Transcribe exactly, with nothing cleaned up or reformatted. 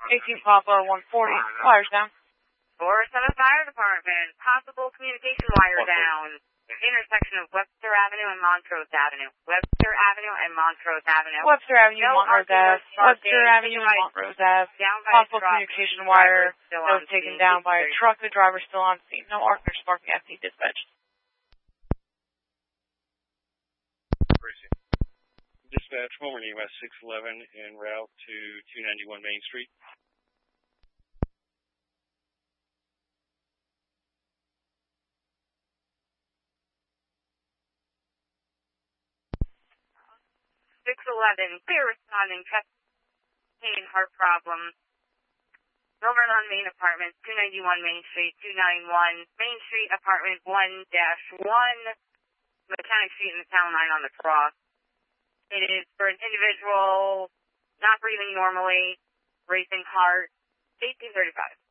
eighteen Papa one forty. Wires down. four seven Fire Department. Possible communication wire down. Intersection of Webster Avenue and Montrose Avenue. Webster Avenue and Montrose Avenue. Webster Avenue, no Montrose Ave. Webster Avenue and Montrose Ave. Possible communication wire that was taken down by a truck. The driver still on scene. No Arthur Sparky F D dispatched. Dispatch Homer U S six eleven en route to two ninety-one Main Street. six eleven, clear responding, chest pain, heart problem. Over on Main Apartment, two ninety-one Main Street, two ninety-one Main Street, Apartment one dash one, Mechanic Street in the town line on the cross. It is for an individual not breathing normally, racing heart, eighteen thirty-five.